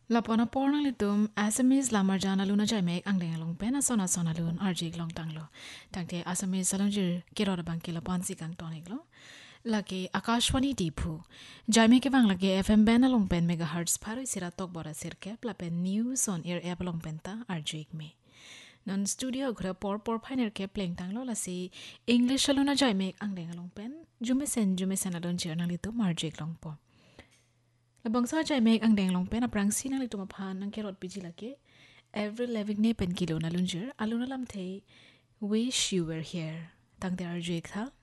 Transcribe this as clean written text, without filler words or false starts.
Lapona porna litum Assamese lamar jana luna jai mek angdeng long pena sona lun arjik long tanglo. Tangte Assamese salonjir kiro da bangki lapon si kang tonik lo. Lagi Akashwani Deepu. Jai mek evang lagi FM bena long pen megahertz paro isira tok bora sirke plapen news on air app long penta arjik me. Non studio gura por pioneer ke playing tanglo la si English luna jai mek angdeng long pen jume sen alon jirna litum arjik long po. Labang sa jay mek ang deng long pen aprang sinang lito mapahan ng kerot biji lagi. Every living ne pen kilo na lunjer, alo na lam te, wish you were here. Tang te arjik ha?